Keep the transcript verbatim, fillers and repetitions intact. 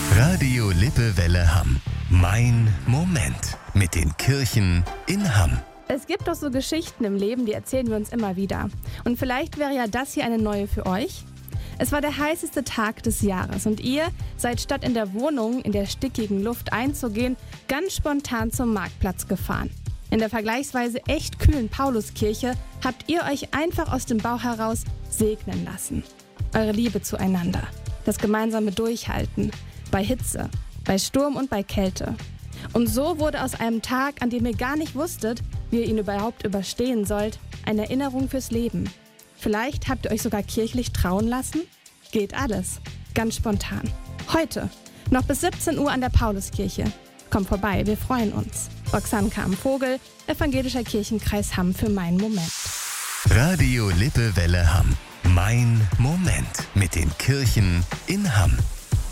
Radio Lippewelle Hamm. Mein Moment mit den Kirchen in Hamm. Es gibt doch so Geschichten im Leben, die erzählen wir uns immer wieder. Und vielleicht wäre ja das hier eine neue für euch. Es war der heißeste Tag des Jahres und ihr seid statt in der Wohnung in der stickigen Luft einzugehen, ganz spontan zum Marktplatz gefahren. In der vergleichsweise echt kühlen Pauluskirche habt ihr euch einfach aus dem Bauch heraus segnen lassen. Eure Liebe zueinander, das gemeinsame Durchhalten, bei Hitze, bei Sturm und bei Kälte. Und so wurde aus einem Tag, an dem ihr gar nicht wusstet, wie ihr ihn überhaupt überstehen sollt, eine Erinnerung fürs Leben. Vielleicht habt ihr euch sogar kirchlich trauen lassen? Geht alles. Ganz spontan. Heute, noch bis siebzehn Uhr an der Pauluskirche. Kommt vorbei, wir freuen uns. Roxanne Kahm-Vogel, Evangelischer Kirchenkreis Hamm für Mein Moment. Radio Lippewelle Hamm. Mein Moment mit den Kirchen in Hamm.